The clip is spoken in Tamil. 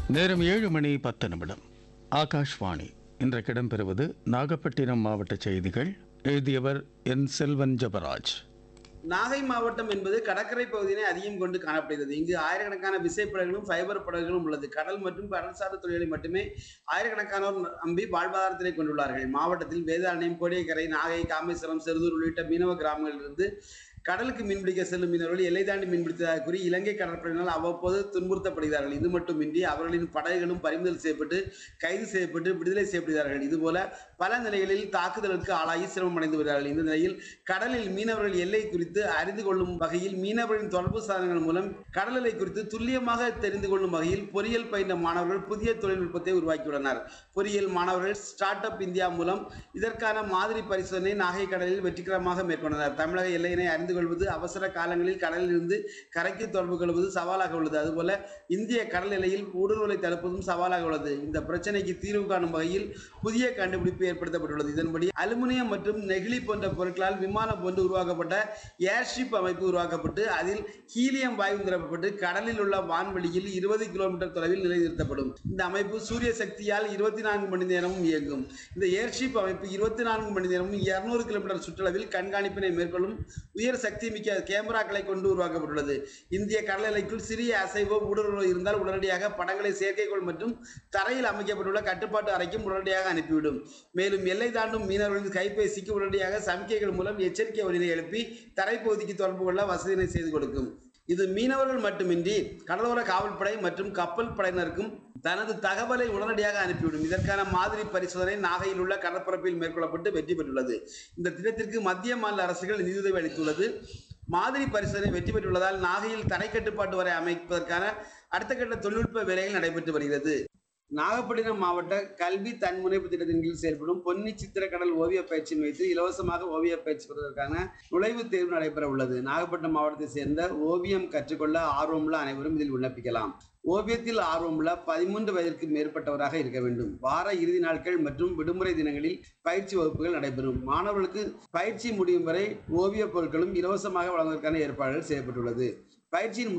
நேரம் 7:10. ஆகாஷ்வாணி. இன்றைக்கு இடம்பெறுவது நாகப்பட்டினம் மாவட்ட செய்திகள். எழுதியவர் என் செல்வன் ஜபராஜ். நாகை மாவட்டம் என்பது கடற்கரை பகுதியினை அதிகம் கொண்டு காணப்படுகிறது. இங்கு ஆயிரக்கணக்கான விசைப்படகுகளும் ஃபைபர் படகுகளும் உள்ளது. கடல் மற்றும் கடல் சார்ந்த தொழில்களை மட்டுமே ஆயிரக்கணக்கானோர் நம்பி வாழ்வாதாரத்தினை கொண்டுள்ளார்கள். மாவட்டத்தில் வேதாரண்யம், கோடியக்கரை, நாகை, காமேஸ்வரம், செருதூர் உள்ளிட்ட மீனவ கிராமங்களிலிருந்து கடலுக்கு மீன்பிடிக்க செல்லும் மீனவர்கள் எல்லை தாண்டி மீன்பிடித்ததாக கூறி இலங்கை கடற்படையினால் அவ்வப்போது துன்புறுத்தப்படுகிறார்கள். இது மட்டுமின்றி அவர்களின் படகுகளும் பறிமுதல் செய்யப்பட்டு கைது செய்யப்பட்டு விடுதலை செய்யப்படுகிறார்கள். இதுபோல பல நிலைகளில் தாக்குதலுக்கு ஆளாகி சிரமம் அடைந்து வருகிறார்கள். இந்த நிலையில் கடலில் மீனவர்கள் எல்லை குறித்து அறிந்து கொள்ளும் வகையில் மீனவர்களின் தொடர்பு சாதனங்கள் மூலம் கடல் எல்லை குறித்து துல்லியமாக தெரிந்து கொள்ளும் வகையில் பொறியியல் பயின்ற மாணவர்கள் புதிய தொழில்நுட்பத்தை உருவாக்கியுள்ளனர். பொறியியல் மாணவர்கள் ஸ்டார்ட் அப் இந்தியா மூலம் இதற்கான மாதிரி பரிசோதனை நாகை கடலில் வெற்றிகரமாக மேற்கொண்டனர். தமிழக எல்லையினை அறிந்து கொள்வது, அவசர காலங்களில் கடலில் இருந்து கரைக்கு தொடர்பு கொள்வது சவாலாக உள்ளது. அதுபோல இந்திய கடல் எல்லையில் ஊடுருவலை தடுப்பதும் சவாலாக உள்ளது. இந்த பிரச்சனைக்கு தீர்வு காணும் வகையில் புதிய கண்டுபிடிப்பு ஏற்படுத்தப்பட்டுள்ளது. இதன்படி அலுமினியம் மற்றும் நெகிழி போன்ற பொருட்களால் விமானம் போன்று உருவாக்கப்பட்ட ஏர்ஷிப் அமைப்பு உருவாக்கப்பட்டு அதில் ஹீலியம் வாயு நிரப்பப்பட்டு கடலில் உள்ள வான்வெளியில் 20 கிலோமீட்டர் தொலைவில் நிலைநிறுத்தப்படும். இந்த அமைப்பு சூரிய சக்தியால் 24 மணி நேரமும் இயங்கும். இந்த ஏர்ஷிப் அமைப்பு 24 மணி நேரமும் 200 கிலோமீட்டர் சுற்றளவில் கண்காணிப்பினை மேற்கொள்ளும் உயர் சக்தி மிக்க கேமராக்களை கொண்டு உருவாக்கப்பட்டுள்ளது. இந்திய கடல் எல்லைக்குள் சிறிய அசைவோ ஊடுருவோ இருந்தால் உடனடியாக படங்களை செயற்கைக்கோள் மற்றும் தரையில் அமைக்கப்பட்டுள்ள கட்டுப்பாட்டு அறைக்கும் உடனடியாக அனுப்பிவிடும். மேலும் எல்லை தாண்டும் மீனவர்களின் கைபேசிக்கு உடனடியாக சமிக்கைகள் மூலம் எச்சரிக்கை ஒலியை எழுப்பி தரைப்பகுதிக்கு தொடர்பு கொள்ள வசதியினை செய்து கொடுக்கும். இது மீனவர்கள் மட்டுமின்றி கடலோர காவல்படை மற்றும் கப்பல் படையினருக்கும் தனது தகவலை உடனடியாக அனுப்பிவிடும். இதற்கான மாதிரி பரிசோதனை நாகையில் உள்ள கடற்பரப்பில் மேற்கொள்ளப்பட்டு வெற்றி பெற்றுள்ளது. இந்த திட்டத்திற்கு மத்திய மாநில அரசுகள் நிதியுதவி அளித்துள்ளது. மாதிரி பரிசோதனை வெற்றி பெற்றுள்ளதால் நாகையில் தரை கட்டுப்பாட்டு வரை அமைப்பதற்கான அடுத்த கட்ட தொழில்நுட்ப வேலைகள் நடைபெற்று வருகிறது. நாகப்பட்டினம் மாவட்ட கல்வி தன்முனைப்பு திட்டத்தின் கீழ் செயல்படும் பொன்னி சித்திரக்கடல் ஓவிய பயிற்சி மையத்தில் இலவசமாக ஓவிய பயிற்சி பெறுவதற்கான நுழைவுத் தேர்வு நடைபெற உள்ளது. நாகப்பட்டினம் மாவட்டத்தை சேர்ந்த ஓவியம் கற்றுக்கொள்ள ஆர்வமுள்ள அனைவரும் இதில் விண்ணப்பிக்கலாம். ஓவியத்தில் ஆர்வமுள்ள 13 வயதிற்கு மேற்பட்டவராக இருக்க வேண்டும். வார இறுதி நாட்கள் மற்றும் விடுமுறை தினங்களில் பயிற்சி வகுப்புகள் நடைபெறும். மாணவர்களுக்கு பயிற்சி முடியும் வரை ஓவிய பொருட்களும் இலவசமாக வழங்குவதற்கான ஏற்பாடுகள் செய்யப்பட்டுள்ளது. பயிற்சியின்